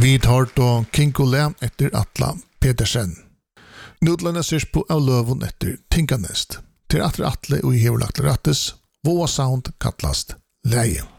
Vi tar då Kinkole etter Atla Petersen. Nudlarna syrs på av løvun etter Tinkanest. Til atter Atle og i heverlagt rattes, Våa Sound kattlast Leie.